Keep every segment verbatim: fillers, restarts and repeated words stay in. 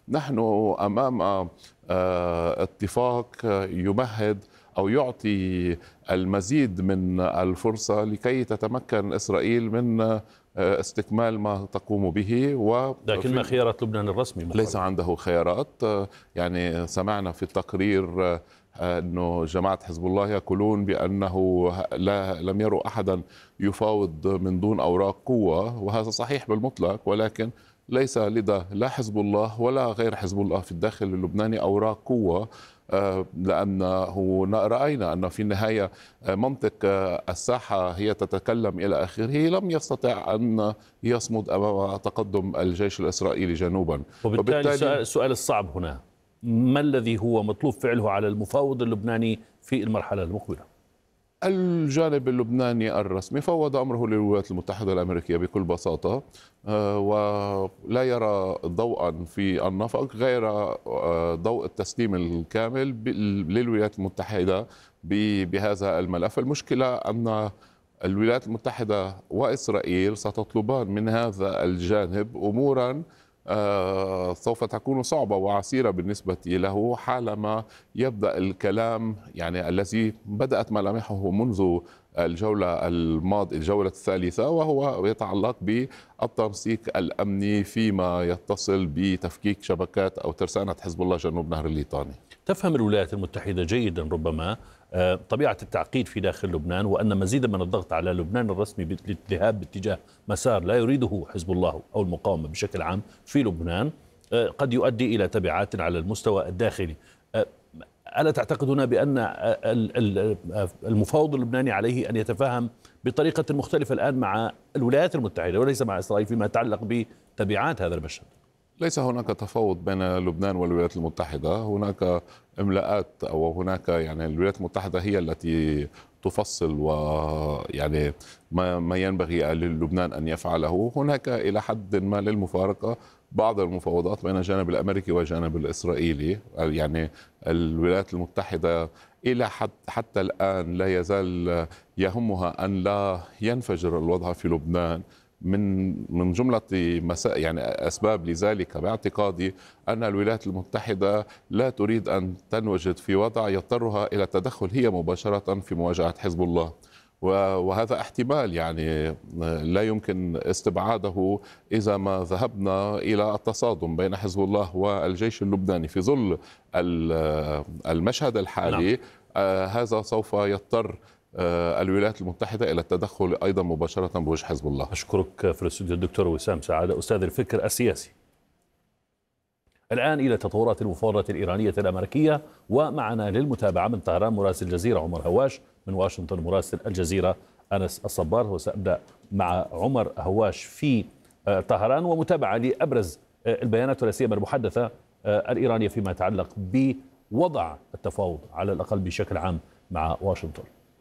نحن أمام اتفاق يمهد أو يعطي المزيد من الفرصة لكي تتمكن إسرائيل من استكمال ما تقوم به. و لكن ما خيارات لبنان الرسمي مقرر. ليس عنده خيارات. يعني سمعنا في التقرير أنه جماعة حزب الله يقولون بأنه لا لم يروا أحدا يفاوض من دون أوراق قوة، وهذا صحيح بالمطلق، ولكن ليس لدى لا حزب الله ولا غير حزب الله في الداخل اللبناني أوراق قوة، لأنه رأينا أن في النهاية منطق الساحة هي تتكلم إلى آخره لم يستطع أن يصمد أمام تقدم الجيش الإسرائيلي جنوبا. وبالتالي, وبالتالي السؤال الصعب هنا، ما الذي هو مطلوب فعله على المفاوض اللبناني في المرحلة المقبلة؟ الجانب اللبناني الرسمي فوض أمره للولايات المتحدة الأمريكية بكل بساطة، ولا يرى ضوءا في النفق غير ضوء التسليم الكامل للولايات المتحدة بهذا الملف. المشكلة أن الولايات المتحدة وإسرائيل ستطلبان من هذا الجانب أمورا آه سوف تكون صعبة وعسيرة بالنسبة له حالما يبدأ الكلام، يعني الذي بدأت ملامحه منذ الجولة الماضية الجولة الثالثة، وهو يتعلق بالتنسيق الأمني فيما يتصل بتفكيك شبكات أو ترسانة حزب الله جنوب نهر الليطاني. تفهم الولايات المتحدة جيدا ربما طبيعة التعقيد في داخل لبنان، وأن مزيدا من الضغط على لبنان الرسمي للذهاب باتجاه مسار لا يريده حزب الله أو المقاومة بشكل عام في لبنان قد يؤدي إلى تبعات على المستوى الداخلي. ألا تعتقدون بأن المفاوض اللبناني عليه أن يتفاهم بطريقة مختلفة الآن مع الولايات المتحدة وليس مع إسرائيل فيما يتعلق بتبعات هذا المشهد؟ ليس هناك تفاوض بين لبنان والولايات المتحدة، هناك إملاءات أو هناك يعني الولايات المتحدة هي التي تفصل ويعني ما ما ينبغي للبنان أن يفعله. هناك إلى حد ما للمفارقة بعض المفاوضات بين الجانب الأمريكي والجانب الإسرائيلي. يعني الولايات المتحدة إلى حد حتى الآن لا يزال يهمها أن لا ينفجر الوضع في لبنان. من من جملة مساء يعني أسباب لذلك باعتقادي أن الولايات المتحدة لا تريد أن تنوجد في وضع يضطرها إلى التدخل هي مباشرة في مواجهة حزب الله، وهذا احتمال يعني لا يمكن استبعاده إذا ما ذهبنا إلى التصادم بين حزب الله والجيش اللبناني في ظل المشهد الحالي. هذا سوف يضطر الولايات المتحدة إلى التدخل أيضا مباشرة بوجه حزب الله. أشكرك في الاستوديو الدكتور وسام سعادة أستاذ الفكر السياسي. الآن إلى تطورات المفاوضات الإيرانية الأمريكية، ومعنا للمتابعة من طهران مراسل الجزيرة عمر هواش، من واشنطن مراسل الجزيرة أنس الصبار. وسأبدأ مع عمر هواش في طهران ومتابعة لأبرز البيانات ولا سيما المحدثة الإيرانية فيما يتعلق بوضع التفاوض على الأقل بشكل عام مع واشنطن.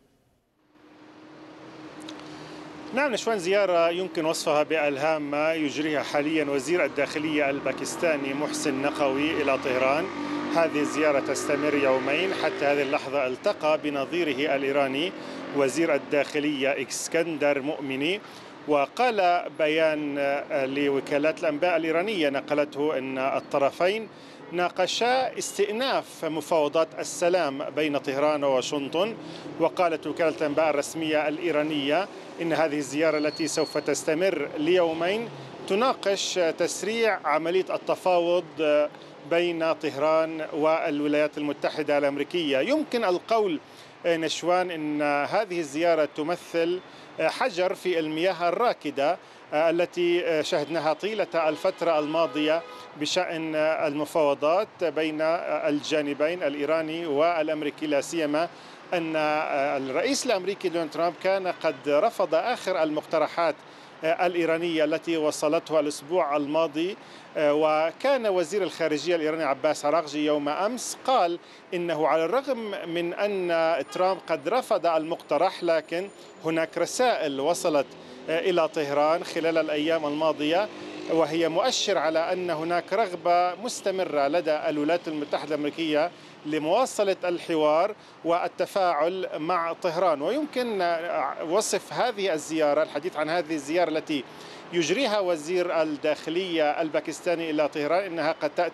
نعم نشوان، زيارة يمكن وصفها بإلهام ما يجريها حاليا وزير الداخلية الباكستاني محسن نقوي إلى طهران. هذه الزيارة تستمر يومين. حتى هذه اللحظة التقى بنظيره الإيراني وزير الداخلية اسكندر مؤمني، وقال بيان لوكالات الأنباء الإيرانية نقلته أن الطرفين ناقشا استئناف مفاوضات السلام بين طهران وواشنطن. وقالت وكالة الأنباء الرسمية الإيرانية إن هذه الزيارة التي سوف تستمر ليومين تناقش تسريع عملية التفاوض بين طهران والولايات المتحدة الأمريكية. يمكن القول نشوان إن هذه الزيارة تمثل حجر في المياه الراكدة التي شهدناها طيلة الفترة الماضية بشأن المفاوضات بين الجانبين الإيراني والأمريكي، لا سيما أن الرئيس الأمريكي دونالد ترامب كان قد رفض آخر المقترحات الإيرانية التي وصلته الأسبوع الماضي. وكان وزير الخارجية الإيراني عباس عراقجي يوم أمس قال إنه على الرغم من أن ترامب قد رفض المقترح، لكن هناك رسائل وصلت إلى طهران خلال الأيام الماضية وهي مؤشر على أن هناك رغبة مستمرة لدى الولايات المتحدة الأمريكية لمواصلة الحوار والتفاعل مع طهران. ويمكن وصف هذه الزيارة، الحديث عن هذه الزيارة التي يجريها وزير الداخلية الباكستاني إلى طهران، إنها قد تأتي